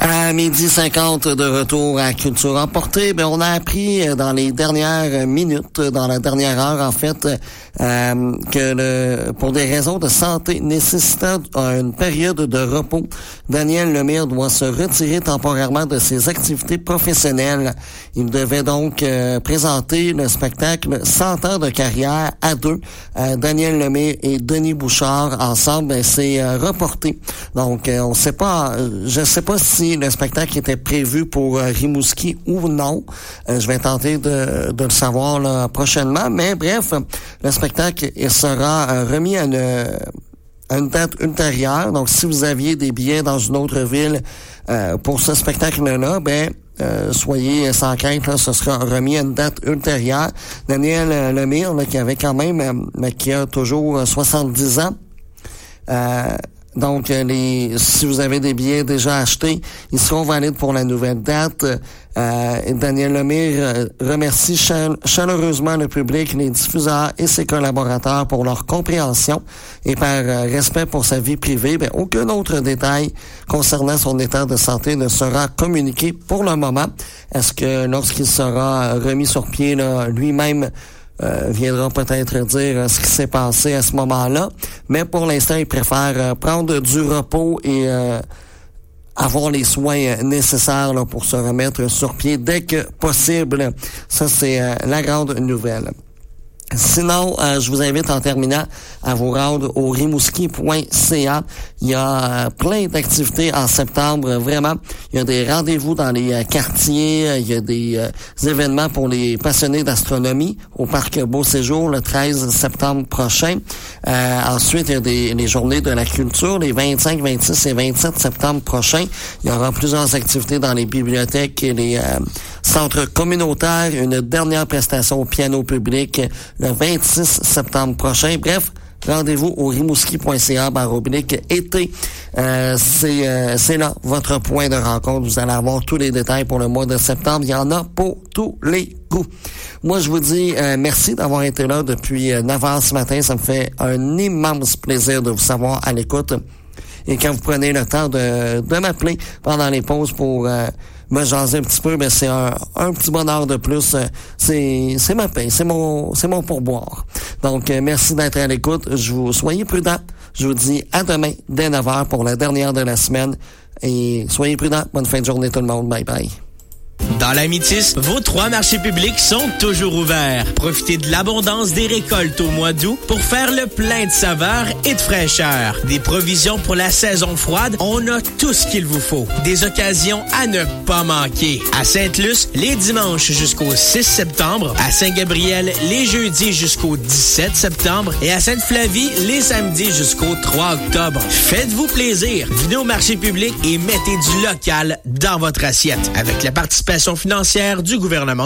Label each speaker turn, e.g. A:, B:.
A: À 12h50 de retour à Culture Emportée, on a appris dans les dernières minutes, dans la dernière heure en fait, que pour des raisons de santé nécessitant une période de repos, Daniel Lemire doit se retirer temporairement de ses activités professionnelles. Il devait donc présenter le spectacle 100 ans de carrière à deux. Daniel Lemire et Denis Bouchard ensemble, c'est reporté. Donc on sait pas, je sais pas si le spectacle était prévu pour Rimouski ou non. Je vais tenter de le savoir là, prochainement. Mais bref, le spectacle il sera remis à une date ultérieure. Donc, si vous aviez des billets dans une autre ville pour ce spectacle-là, soyez sans crainte, là, ce sera remis à une date ultérieure. Daniel Lemire, là, qui avait quand même, qui a toujours 70 ans, donc, si vous avez des billets déjà achetés, ils seront valides pour la nouvelle date. Daniel Lemire remercie chaleureusement le public, les diffuseurs et ses collaborateurs pour leur compréhension et par respect pour sa vie privée. Aucun autre détail concernant son état de santé ne sera communiqué pour le moment. Est-ce que lorsqu'il sera remis sur pied, là, lui-même viendra peut-être dire ce qui s'est passé à ce moment-là, mais pour l'instant, il préfère prendre du repos et avoir les soins nécessaires là, pour se remettre sur pied dès que possible. Ça, c'est la grande nouvelle. Sinon, je vous invite en terminant à vous rendre au rimouski.ca. Il y a plein d'activités en septembre, vraiment. Il y a des rendez-vous dans les quartiers, il y a des événements pour les passionnés d'astronomie au Parc Beau Séjour le 13 septembre prochain. Ensuite, il y a les journées de la culture, les 25, 26 et 27 septembre prochains. Il y aura plusieurs activités dans les bibliothèques et les centres communautaires. Une dernière prestation au piano public le 26 septembre prochain. Bref, rendez-vous au rimouski.ca/été. C'est là votre point de rencontre. Vous allez avoir tous les détails pour le mois de septembre. Il y en a pour tous les goûts. Moi, je vous dis merci d'avoir été là depuis 9h ce matin. Ça me fait un immense plaisir de vous savoir à l'écoute. Et quand vous prenez le temps de m'appeler pendant les pauses pour me jaser un petit peu, c'est un petit bonheur de plus. C'est ma paye, c'est mon pourboire. Donc, merci d'être à l'écoute. Soyez prudents. Je vous dis à demain dès 9h pour la dernière de la semaine. Et soyez prudents. Bonne fin de journée tout le monde. Bye bye.
B: Dans la Métis, vos 3 marchés publics sont toujours ouverts. Profitez de l'abondance des récoltes au mois d'août pour faire le plein de saveurs et de fraîcheur. Des provisions pour la saison froide, on a tout ce qu'il vous faut. Des occasions à ne pas manquer. À Sainte-Luce, les dimanches jusqu'au 6 septembre. À Saint-Gabriel, les jeudis jusqu'au 17 septembre. Et à Sainte-Flavie, les samedis jusqu'au 3 octobre. Faites-vous plaisir. Venez au marché public et mettez du local dans votre assiette. Avec la participation financière du gouvernement